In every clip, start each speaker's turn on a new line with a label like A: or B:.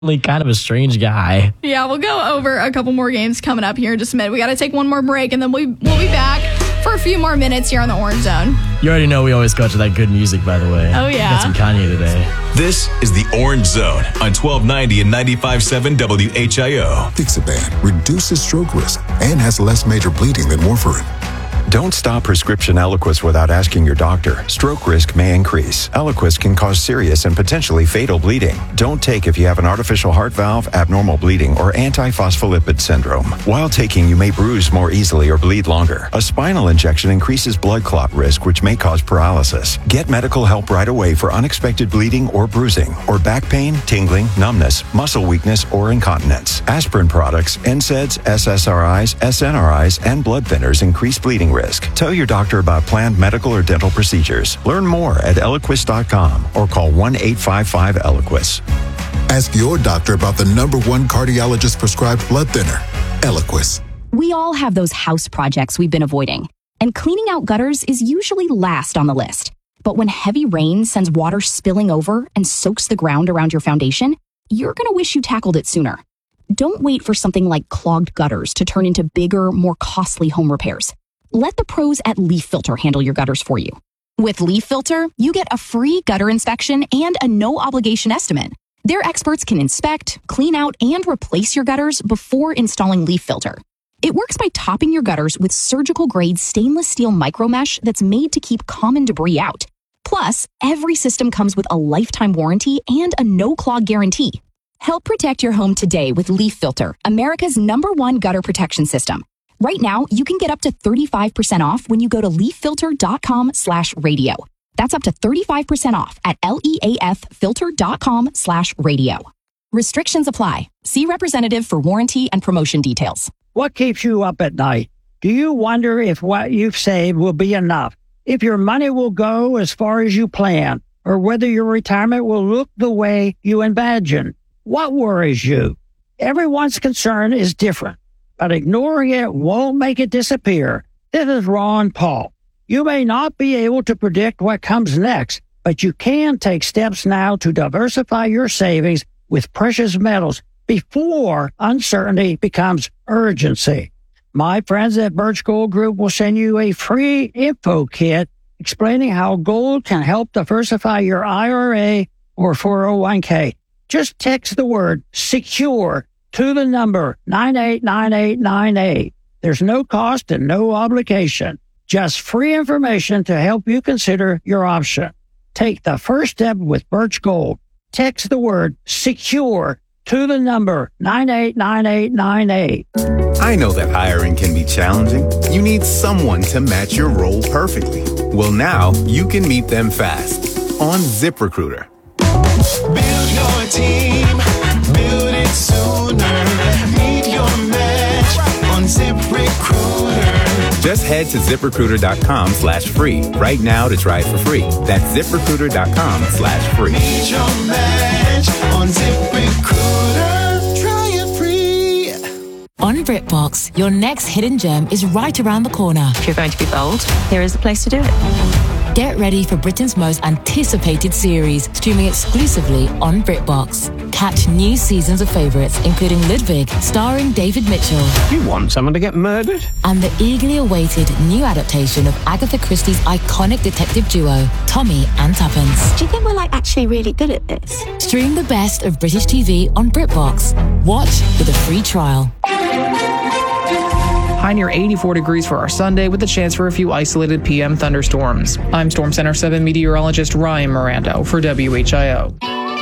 A: kind of a strange guy.
B: Yeah, we'll go over a couple more games coming up here in just a minute. We got to take one more break, and then we'll be back for a few more minutes here on the Orange Zone.
A: You already know we always go to that good music, by the way.
B: Oh, yeah.
A: Got some Kanye today.
C: This is the Orange Zone on 1290 and 95.7 WHIO.
D: Fixaban reduces stroke risk and has less major bleeding than warfarin.
E: Don't stop prescription Eliquis without asking your doctor. Stroke risk may increase. Eliquis can cause serious and potentially fatal bleeding. Don't take if you have an artificial heart valve, abnormal bleeding, or antiphospholipid syndrome. While taking, you may bruise more easily or bleed longer. A spinal injection increases blood clot risk, which may cause paralysis. Get medical help right away for unexpected bleeding or bruising, or back pain, tingling, numbness, muscle weakness, or incontinence. Aspirin products, NSAIDs, SSRIs, SNRIs, and blood thinners increase bleeding risk. Tell your doctor about planned medical or dental procedures. Learn more at Eliquis.com or call 1-855-ELIQUIS.
D: Ask your doctor about the #1 cardiologist prescribed blood thinner, Eliquis.
F: We all have those house projects we've been avoiding, and cleaning out gutters is usually last on the list. But when heavy rain sends water spilling over and soaks the ground around your foundation, you're going to wish you tackled it sooner. Don't wait for something like clogged gutters to turn into bigger, more costly home repairs. Let the pros at Leaf Filter handle your gutters for you. With Leaf Filter, you get a free gutter inspection and a no-obligation estimate. Their experts can inspect, clean out, and replace your gutters before installing Leaf Filter. It works by topping your gutters with surgical-grade stainless steel micromesh that's made to keep common debris out. Plus, every system comes with a lifetime warranty and a no-clog guarantee. Help protect your home today with Leaf Filter, America's #1 gutter protection system. Right now, you can get up to 35% off when you go to leaffilter.com/radio. That's up to 35% off at leaffilter.com/radio. Restrictions apply. See representative for warranty and promotion details.
G: What keeps you up at night? Do you wonder if what you've saved will be enough? If your money will go as far as you plan? Or whether your retirement will look the way you imagine? What worries you? Everyone's concern is different, but ignoring it won't make it disappear. This is Ron Paul. You may not be able to predict what comes next, but you can take steps now to diversify your savings with precious metals before uncertainty becomes urgency. My friends at Birch Gold Group will send you a free info kit explaining how gold can help diversify your IRA or 401k. Just text the word SECURE to the number 989898. There's no cost and no obligation. Just free information to help you consider your option. Take the first step with Birch Gold. Text the word SECURE to the number 989898.
H: I know that hiring can be challenging. You need someone to match your role perfectly. Well, now you can meet them fast on ZipRecruiter.
I: Build your team, build it sooner. Meet your match on ZipRecruiter.
H: Just head to ZipRecruiter.com/free right now to try it for free. That's ZipRecruiter.com/free.
I: Meet your match on ZipRecruiter. Try it free.
J: On BritBox, your next hidden gem is right around the corner.
K: If you're going to be bold, here is the place to do it.
J: Get ready for Britain's most anticipated series, streaming exclusively on BritBox. Catch new seasons of favourites, including Ludwig, starring David Mitchell.
L: You want someone to get murdered?
J: And the eagerly awaited new adaptation of Agatha Christie's iconic detective duo, Tommy and Tuppence.
K: Do you think we're actually really good at this?
J: Stream the best of British TV on BritBox. Watch with a free trial.
M: High near 84 degrees for our Sunday with a chance for a few isolated PM thunderstorms. I'm Storm Center 7 meteorologist Ryan Miranda for WHIO.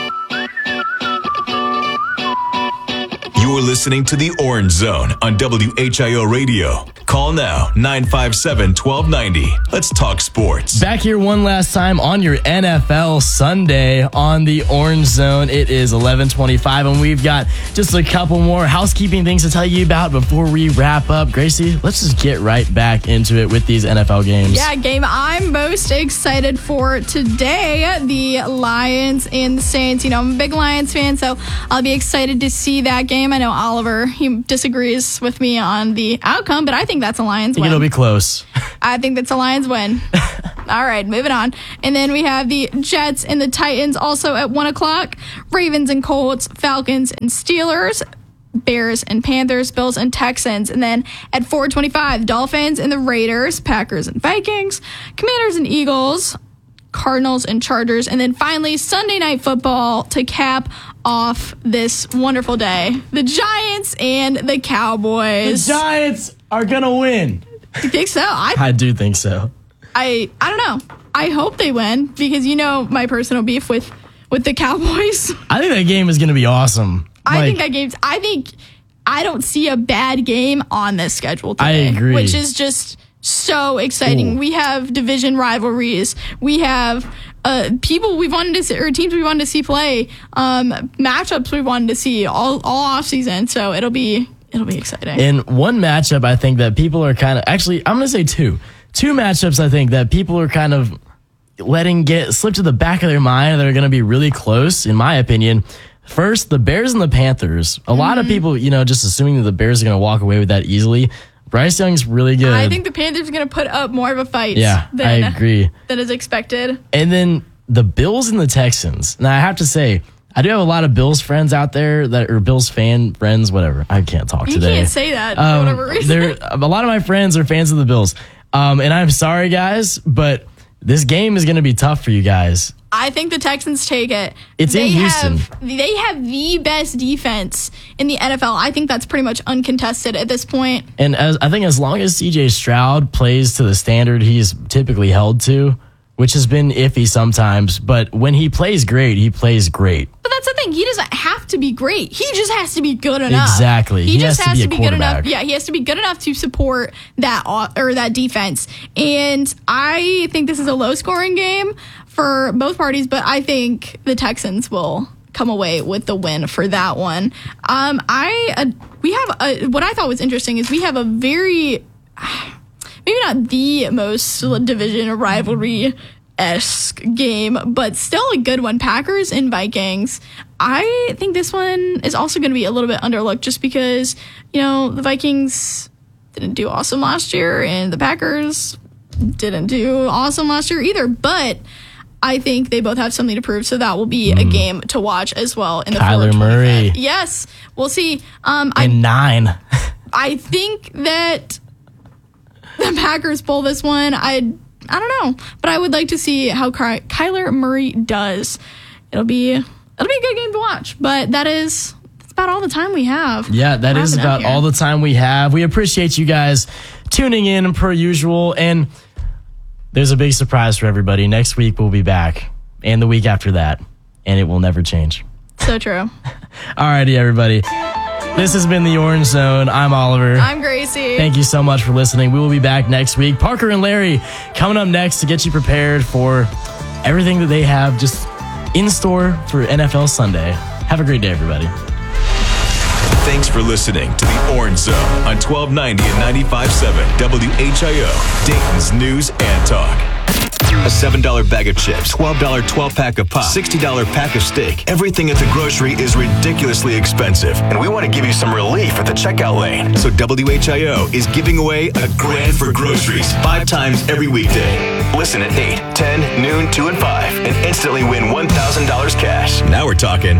C: You're listening to the Orange Zone on WHIO Radio. Call now, 957-1290. Let's talk sports.
A: Back here one last time on your NFL Sunday on the Orange Zone. It is 11:25, and we've got just a couple more housekeeping things to tell you about before we wrap up. Gracie, let's just get right back into it with these NFL games.
B: Yeah, game I'm most excited for today, the Lions and the Saints. You know, I'm a big Lions fan, so I'll be excited to see that game. I know Oliver, he disagrees with me on the outcome, but I think that's a Lions win.
A: It'll be close.
B: I think that's a Lions win. All right, moving on. And then we have the Jets and the Titans also at 1 o'clock. Ravens and Colts, Falcons and Steelers, Bears and Panthers, Bills and Texans. And then at 4:25, Dolphins and the Raiders, Packers and Vikings, Commanders and Eagles, Cardinals and Chargers. And then finally, Sunday Night Football to cap off this wonderful day. The Giants and the Cowboys.
A: The Giants are going to win.
B: You think so?
A: I do think so.
B: I don't know. I hope they win because you know my personal beef with the Cowboys.
A: I think that game is going to be awesome.
B: I don't see a bad game on this schedule today.
A: I agree.
B: Which is just so exciting. Ooh. We have division rivalries. We have people we wanted to see, or teams we wanted to see play, matchups we wanted to see all off season. So it'll be exciting.
A: And one matchup I think that people are kind of, actually, I'm going to say two matchups I think that people are kind of letting slip to the back of their mind that are going to be really close, in my opinion. First, the Bears and the Panthers. A lot of people, just assuming that the Bears are going to walk away with that easily. Bryce Young's really good.
B: I think the Panthers are going to put up more of a fight
A: I agree.
B: than is expected.
A: And then the Bills and the Texans. Now, I have to say, I do have a lot of Bills friends out there that are Bills fan friends, whatever. I can't talk today.
B: You can't say that for whatever reason.
A: A lot of my friends are fans of the Bills. And I'm sorry, guys, but this game is going to be tough for you guys.
B: I think the Texans take it.
A: It's in Houston.
B: They have the best defense in the NFL. I think that's pretty much uncontested at this point.
A: And I think as long as CJ Stroud plays to the standard he's typically held to, which has been iffy sometimes, but when he plays great, he plays great.
B: But that's the thing. He doesn't have to be great. He just has to be good enough.
A: Exactly.
B: He just has to be good enough.
A: Yeah,
B: he has to be good enough to support that defense. And I think this is a low-scoring game for both parties, but I think the Texans will come away with the win for that one. What I thought was interesting is we have a very, maybe not the most division rivalry-esque game, but still a good one. Packers and Vikings. I think this one is also going to be a little bit underlooked just because, the Vikings didn't do awesome last year and the Packers didn't do awesome last year either, but I think they both have something to prove, so that will be a game to watch as well. In the
A: Kyler Murray.
B: Yes, we'll see.
A: And 9.
B: I think that the Packers pull this one. I don't know, but I would like to see how Kyler Murray does. It'll be a good game to watch, but that's about all the time we have.
A: Yeah, that is about all the time we have. We appreciate you guys tuning in per usual, and there's a big surprise for everybody. Next week we'll be back, and the week after that, and it will never change.
B: So true.
A: Alrighty, everybody. This has been the Orange Zone. I'm Oliver.
B: I'm Gracie.
A: Thank you so much for listening. We will be back next week. Parker and Larry coming up next to get you prepared for everything that they have just in store for NFL Sunday. Have a great day, everybody.
C: Thanks for listening to the Orange Zone on 1290 and 95.7 WHIO, Dayton's News and Talk. A $7 bag of chips, $12 12-pack of pop, $60 pack of steak. Everything at the grocery is ridiculously expensive, and we want to give you some relief at the checkout lane. So WHIO is giving away a grand for groceries 5 times every weekday. Listen at 8, 10, noon, 2, and 5, and instantly win $1,000 cash. Now we're talking.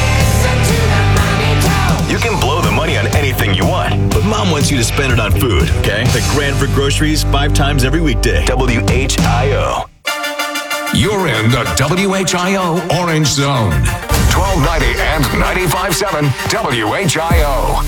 C: You can blow the money on anything you want, but Mom wants you to spend it on food, okay? The grand for groceries 5 times every weekday. WHIO.
N: You're in the WHIO Orange Zone. 1290 and 95.7 WHIO.